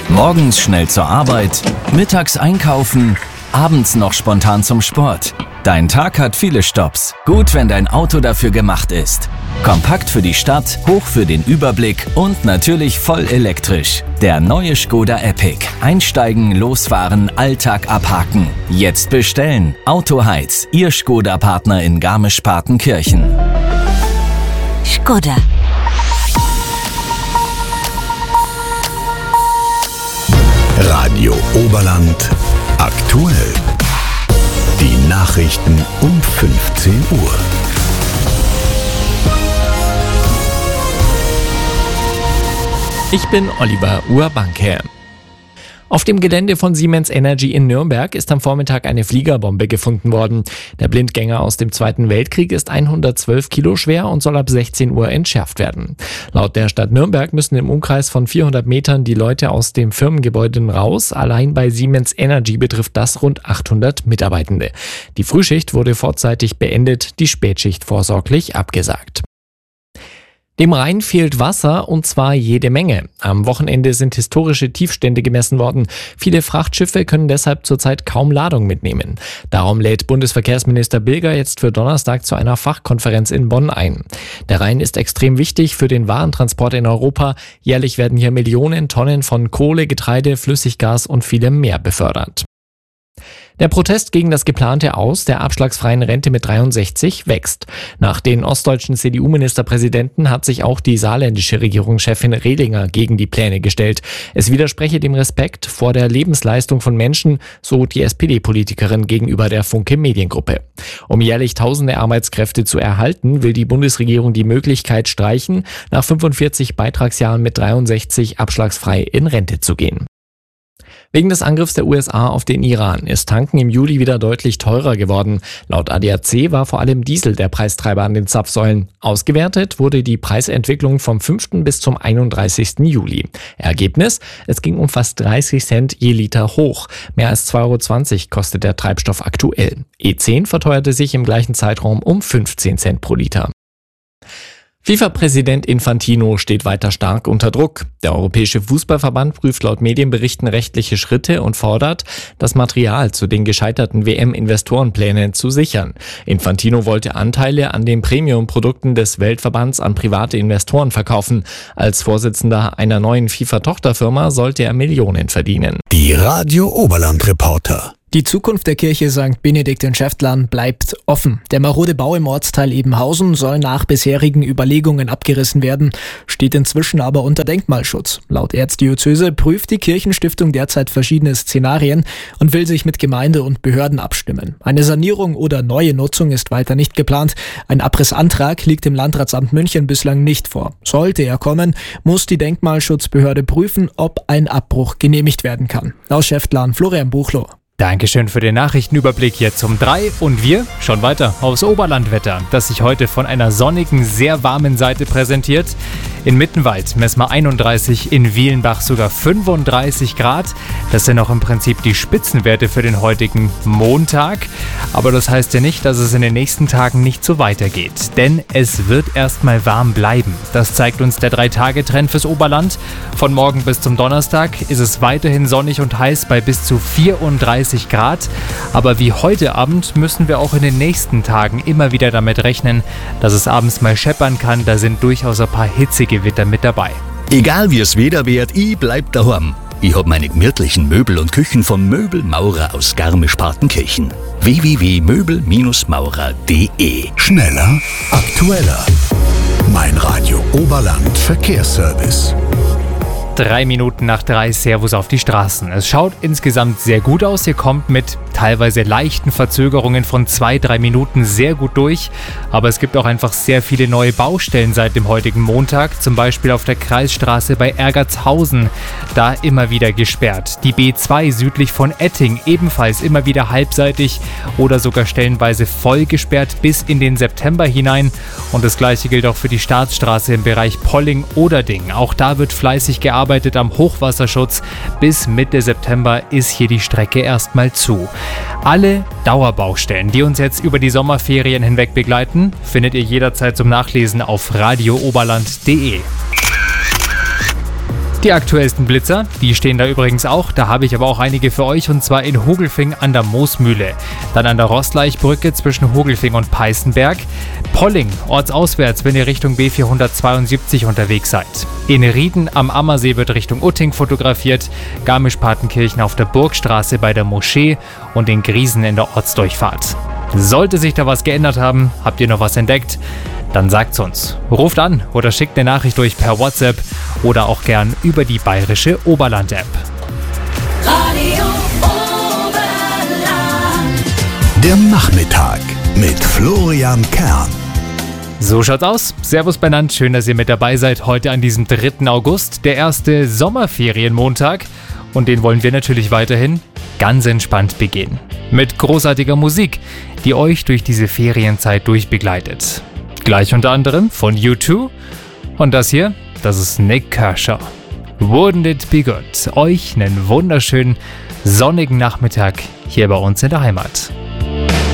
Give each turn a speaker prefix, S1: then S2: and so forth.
S1: Morgens schnell zur Arbeit, mittags einkaufen, abends noch spontan zum Sport. Dein Tag hat viele Stopps. Gut, wenn dein Auto dafür gemacht ist. Kompakt für die Stadt, hoch für den Überblick und natürlich voll elektrisch. Der neue Škoda Epic. Einsteigen, losfahren, Alltag abhaken. Jetzt bestellen. Autoheiz, Ihr Škoda-Partner in Garmisch-Partenkirchen.
S2: Škoda.
S3: Radio Oberland aktuell. Die Nachrichten um 15 Uhr.
S4: Ich bin Oliver Urbanke. Auf dem Gelände von Siemens Energy in Nürnberg ist am Vormittag eine Fliegerbombe gefunden worden. Der Blindgänger aus dem Zweiten Weltkrieg ist 112 Kilo schwer und soll ab 16 Uhr entschärft werden. Laut der Stadt Nürnberg müssen im Umkreis von 400 Metern die Leute aus dem Firmengebäude raus. Allein bei Siemens Energy betrifft das rund 800 Mitarbeitende. Die Frühschicht wurde vorzeitig beendet, die Spätschicht vorsorglich abgesagt. Dem Rhein fehlt Wasser, und zwar jede Menge. Am Wochenende sind historische Tiefstände gemessen worden. Viele Frachtschiffe können deshalb zurzeit kaum Ladung mitnehmen. Darum lädt Bundesverkehrsminister Bilger jetzt für Donnerstag zu einer Fachkonferenz in Bonn ein. Der Rhein ist extrem wichtig für den Warentransport in Europa. Jährlich werden hier Millionen Tonnen von Kohle, Getreide, Flüssiggas und vielem mehr befördert. Der Protest gegen das geplante Aus der abschlagsfreien Rente mit 63 wächst. Nach den ostdeutschen CDU-Ministerpräsidenten hat sich auch die saarländische Regierungschefin Rehlinger gegen die Pläne gestellt. Es widerspreche dem Respekt vor der Lebensleistung von Menschen, so die SPD-Politikerin gegenüber der Funke Mediengruppe. Um jährlich tausende Arbeitskräfte zu erhalten, will die Bundesregierung die Möglichkeit streichen, nach 45 Beitragsjahren mit 63 abschlagsfrei in Rente zu gehen. Wegen des Angriffs der USA auf den Iran ist Tanken im Juli wieder deutlich teurer geworden. Laut ADAC war vor allem Diesel der Preistreiber an den Zapfsäulen. Ausgewertet wurde die Preisentwicklung vom 5. bis zum 31. Juli. Ergebnis: Es ging um fast 30 Cent je Liter hoch. Mehr als 2,20 € kostet der Treibstoff aktuell. E10 verteuerte sich im gleichen Zeitraum um 15 Cent pro Liter. FIFA-Präsident Infantino steht weiter stark unter Druck. Der Europäische Fußballverband prüft laut Medienberichten rechtliche Schritte und fordert, das Material zu den gescheiterten WM-Investorenplänen zu sichern. Infantino wollte Anteile an den Premium-Produkten des Weltverbands an private Investoren verkaufen. Als Vorsitzender einer neuen FIFA-Tochterfirma sollte er Millionen verdienen.
S3: Die Radio Oberland Reporter.
S5: Die Zukunft der Kirche St. Benedikt in Schäftlern bleibt offen. Der marode Bau im Ortsteil Ebenhausen soll nach bisherigen Überlegungen abgerissen werden, steht inzwischen aber unter Denkmalschutz. Laut Erzdiözese prüft die Kirchenstiftung derzeit verschiedene Szenarien und will sich mit Gemeinde und Behörden abstimmen. Eine Sanierung oder neue Nutzung ist weiter nicht geplant. Ein Abrissantrag liegt dem Landratsamt München bislang nicht vor. Sollte er kommen, muss die Denkmalschutzbehörde prüfen, ob ein Abbruch genehmigt werden kann. Aus Schäftlern, Florian Buchloh.
S6: Dankeschön für den Nachrichtenüberblick jetzt um 3 und wir schauen weiter aufs Oberlandwetter, das sich heute von einer sonnigen, sehr warmen Seite präsentiert. In Mittenwald messen wir 31, in Wielenbach sogar 35 Grad. Das sind auch im Prinzip die Spitzenwerte für den heutigen Montag. Aber das heißt ja nicht, dass es in den nächsten Tagen nicht so weitergeht. Denn es wird erstmal warm bleiben. Das zeigt uns der 3-Tage-Trend fürs Oberland. Von morgen bis zum Donnerstag ist es weiterhin sonnig und heiß bei bis zu 34 Grad. Aber wie heute Abend müssen wir auch in den nächsten Tagen immer wieder damit rechnen, dass es abends mal scheppern kann. Da sind durchaus ein paar Hitzegewitter mit dabei.
S7: Egal wie es Wetter wird, ich bleib daheim. Ich hab meine gemütlichen Möbel und Küchen vom Möbelmaurer aus Garmisch-Partenkirchen. www.möbelmaurer.de.
S3: Schneller, aktueller. Mein Radio Oberland Verkehrsservice.
S6: 3 Minuten nach 3, Servus auf die Straßen. Es schaut insgesamt sehr gut aus. Ihr kommt mit teilweise leichten Verzögerungen von 2-3 Minuten sehr gut durch. Aber es gibt auch einfach sehr viele neue Baustellen seit dem heutigen Montag. Zum Beispiel auf der Kreisstraße bei Ergertshausen. Da immer wieder gesperrt. Die B2 südlich von Etting ebenfalls immer wieder halbseitig oder sogar stellenweise voll gesperrt bis in den September hinein. Und das gleiche gilt auch für die Staatsstraße im Bereich Polling-Oderding. Auch da wird fleißig gearbeitet am Hochwasserschutz. Bis Mitte September ist hier die Strecke erstmal zu. Alle Dauerbaustellen, die uns jetzt über die Sommerferien hinweg begleiten, findet ihr jederzeit zum Nachlesen auf radiooberland.de. Die aktuellsten Blitzer, die stehen da übrigens auch, da habe ich aber auch einige für euch, und zwar in Hogelfing an der Moosmühle, dann an der Rostlaichbrücke zwischen Hogelfing und Peißenberg, Polling, ortsauswärts, wenn ihr Richtung B472 unterwegs seid. In Rieden am Ammersee wird Richtung Utting fotografiert, Garmisch-Partenkirchen auf der Burgstraße bei der Moschee und in Griesen in der Ortsdurchfahrt. Sollte sich da was geändert haben, habt ihr noch was entdeckt, dann sagt's uns. Ruft an oder schickt eine Nachricht durch per WhatsApp oder auch gern über die bayerische Oberland-App.
S2: Radio Oberland.
S3: Der Nachmittag mit Florian Kern.
S6: So schaut's aus. Servus benannt, schön, dass ihr mit dabei seid heute an diesem 3. August, der erste Sommerferienmontag. Und den wollen wir natürlich weiterhin ganz entspannt begehen. Mit großartiger Musik, die euch durch diese Ferienzeit durchbegleitet. Gleich unter anderem von U2 und das hier, das ist Nik Kershaw. Wouldn't it be good? Euch einen wunderschönen sonnigen Nachmittag hier bei uns in der Heimat.